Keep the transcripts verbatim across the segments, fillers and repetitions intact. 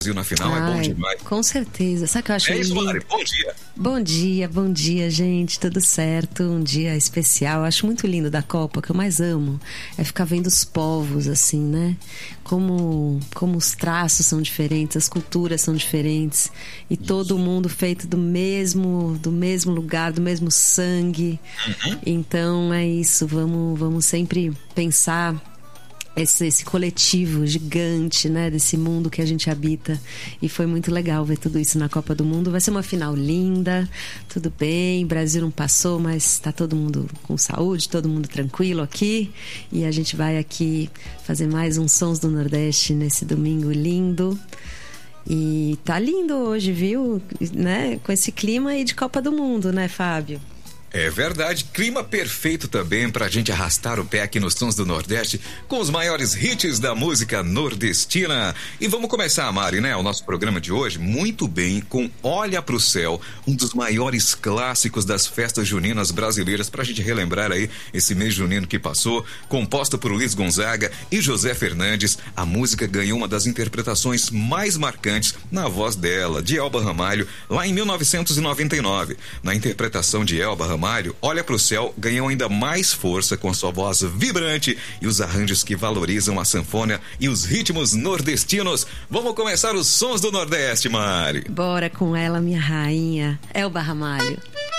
Na final. Ai, é bom demais. Com certeza. Sabe o que eu acho é isso, lindo? Mari, bom dia. Bom dia, bom dia, gente. Tudo certo? Um dia especial. Eu acho muito lindo da Copa. O que eu mais amo é ficar vendo os povos, assim, né? Como, como os traços são diferentes, as culturas são diferentes. E isso. Todo mundo feito do mesmo, do mesmo lugar, do mesmo sangue. Uhum. Então é isso. Vamos, vamos sempre pensar Esse, esse coletivo gigante, né, desse mundo que a gente habita. E foi muito legal ver tudo isso na Copa do Mundo. Vai ser uma final linda, tudo bem, Brasil não passou, mas tá todo mundo com saúde, todo mundo tranquilo aqui. E a gente vai aqui fazer mais uns Sons do Nordeste nesse domingo lindo. E tá lindo hoje, viu? Né? Com esse clima aí de Copa do Mundo, né, Fábio? É verdade, clima perfeito também pra gente arrastar o pé aqui nos Sons do Nordeste com os maiores hits da música nordestina. E vamos começar, Mari, né, o nosso programa de hoje muito bem com Olha Pro Céu, um dos maiores clássicos das festas juninas brasileiras, pra gente relembrar aí esse mês junino que passou, composta por Luiz Gonzaga e José Fernandes. A música ganhou uma das interpretações mais marcantes na voz dela, de Elba Ramalho, lá em mil novecentos e noventa e nove. Na interpretação de Elba Ramalho, Olha Pro Céu ganhou ainda mais força com sua voz vibrante e os arranjos que valorizam a sanfona e os ritmos nordestinos. Vamos começar os Sons do Nordeste, Mari. Bora com ela, minha rainha, Elba Ramalho.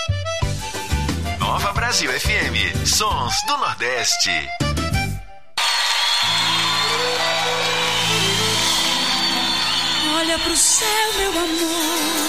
Nova Brasil F M, Sons do Nordeste. Olha pro céu, meu amor,